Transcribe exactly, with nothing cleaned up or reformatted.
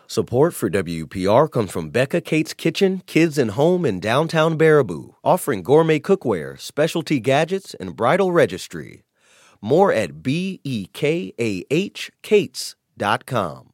Support for W P R comes from Becca Kate's Kitchen, Kids and Home in downtown Baraboo, offering gourmet cookware, specialty gadgets, and bridal registry. More at B E K A H Kates dot com.